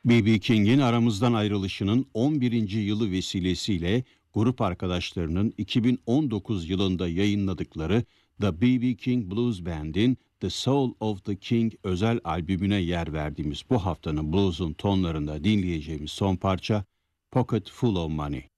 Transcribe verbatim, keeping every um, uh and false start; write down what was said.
B B. King'in aramızdan ayrılışının on birinci yılı vesilesiyle grup arkadaşlarının iki bin on dokuz yılında yayınladıkları The B B. King Blues Band'in The Soul of the King özel albümüne yer verdiğimiz bu haftanın blues'un tonlarında dinleyeceğimiz son parça Pocket Full of Money.